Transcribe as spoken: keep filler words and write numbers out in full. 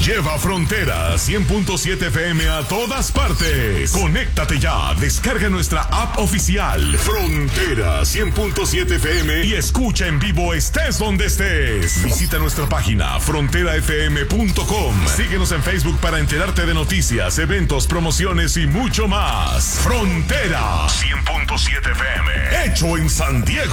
Lleva Frontera cien punto siete F M a todas partes. Conéctate ya, descarga nuestra app oficial Frontera cien punto siete F M y escucha en vivo estés donde estés. Visita nuestra página frontera f m punto com. Síguenos en Facebook para enterarte de noticias, eventos, promociones y mucho más. Frontera cien punto siete F M, hecho en San Diego.